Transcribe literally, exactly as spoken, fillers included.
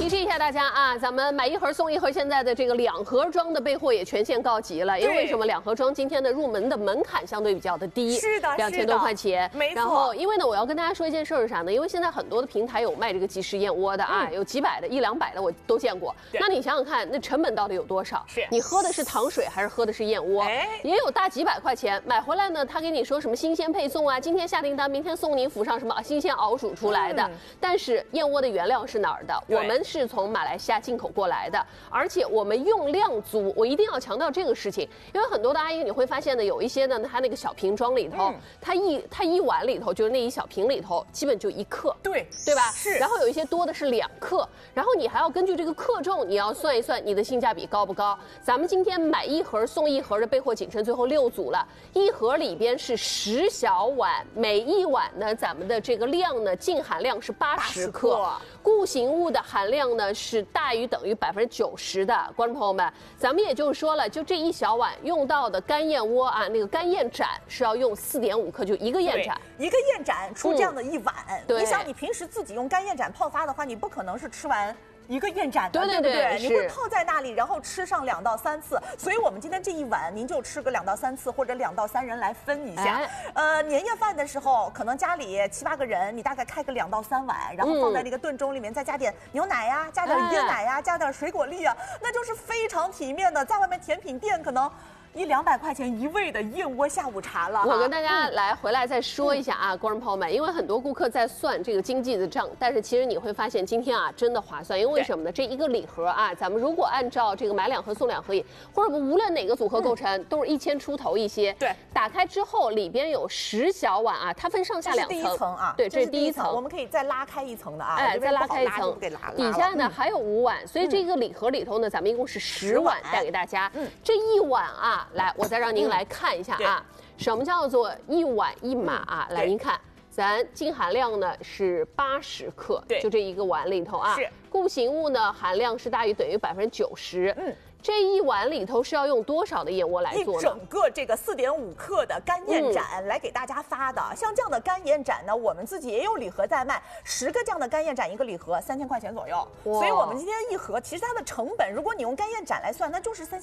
提示一下大家啊，咱们买一盒送一盒，现在的这个两盒装的备货也全线告急了。因为为什么两盒装今天的入门的门槛相对比较的低， 是的， 两千多块钱。 没错。 然后因为呢，我要跟大家说一件事是啥呢？因为现在很多的平台有卖这个即食燕窝的啊，嗯、有几百的、一两百的我都见过。那你想想看，那成本到底有多少？ 是你喝的是糖水还是喝的是燕窝？哎，也有大几百块钱买回来呢，他给你说什么新鲜配送啊，今天下订单，明天送你府上什么新鲜熬煮出来的。嗯、但是燕窝的原料是哪儿的？我们是从马来西亚进口过来的，而且我们用量足，我一定要强调这个事情，因为很多的阿姨你会发现呢，有一些呢，它那个小瓶装里头，嗯、它一它一碗里头就是那一小瓶里头，基本就一克， 对对吧？ 是。 然后有一些多的是两克，然后你还要根据这个克重，你要算一算你的性价比高不高。咱们今天买一盒送一盒的备货锦称，最后六组了，一盒里边是十小碗，每一碗呢，咱们的这个量呢，净含量是八十克，固形物的含量呢是大于等于百分之九十的。观众朋友们，咱们也就是说了，就这一小碗用到的干燕窝啊，那个干燕盏是要用四点五克，就一个燕盏， 一个燕盏出这样的一碗。 嗯、 你想，你平时自己用干燕盏泡发的话，你不可能是吃完一个燕盏的， 对对 对, 对不对？你会泡在那里，然后吃上两到三次。所以我们今天这一碗，您就吃个两到三次，或者两到三人来分一下。哎、呃，年夜饭的时候，可能家里七八个人，你大概开个两到三碗，然后放在那个炖盅里面，再加点牛奶呀，加点椰奶呀，加点水果粒啊，那就是非常体面的。在外面甜品店可能一两百块钱一位的燕窝下午茶了。 我跟大家来回来再说一下啊，观众朋友们，因为很多顾客在算这个经济的账，但是其实你会发现今天啊真的划算，因为为什么呢？这一个礼盒啊，咱们如果按照这个买两盒送两盒饮，或者无论哪个组合构成，嗯、都是一千出头一些。对，打开之后里边有十小碗啊，它分上下两层。 第一层啊， 对，这是第一层， 我们可以再拉开一层的啊， 哎，再拉开一层，底下呢还有五碗，所以这个礼盒里头呢，咱们一共是十碗带给大家。嗯，这一碗啊，来，我再让您来看一下啊，什么叫做一碗一码啊？来，您看，咱净含量呢是八十克，就这一个碗里头啊，固形物呢含量是大于等于百分之九十。嗯。这一碗里头是要用多少的燕窝来做呢？ 一整个这个四点五克的干燕盏来给大家发的。嗯、像这样的干燕盏呢，我们自己也有礼盒在卖，十个这样的干燕盏一个礼盒三千块钱左右。所以我们今天一盒，其实它的成本，如果你用干燕盏来算，那就是三千。